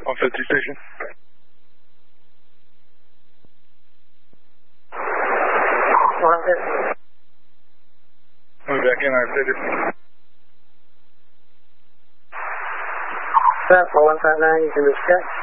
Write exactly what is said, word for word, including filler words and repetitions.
one fifty station. one fifty. Move back in, I figured. That four one five nine, you can reach check.